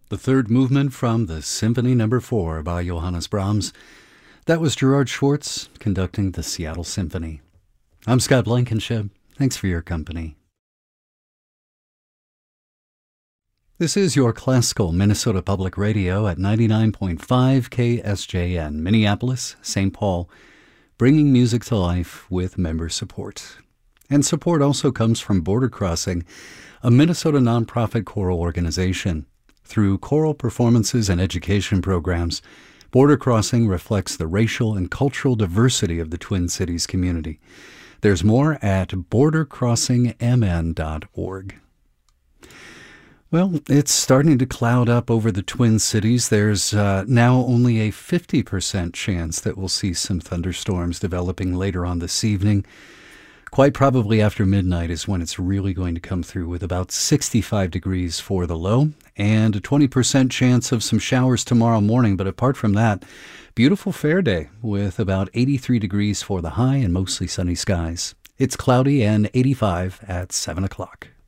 The third movement from the Symphony No. 4 by Johannes Brahms. That was Gerard Schwartz conducting the Seattle Symphony. I'm Scott Blankenship. Thanks for your company. This is your classical Minnesota Public Radio at 99.5 KSJN, Minneapolis, St. Paul, bringing music to life with member support. And support also comes from Border Crossing, a Minnesota nonprofit choral organization. Through choral performances and education programs, Border Crossing reflects the racial and cultural diversity of the Twin Cities community. There's more at bordercrossingmn.org. Well, it's starting to cloud up over the Twin Cities. There's now only a 50% chance that we'll see some thunderstorms developing later on this evening. Quite probably after midnight is when it's really going to come through, with about 65 degrees for the low and a 20% chance of some showers tomorrow morning. But apart from that, beautiful fair day with about 83 degrees for the high and mostly sunny skies. It's cloudy and 85 at 7 o'clock.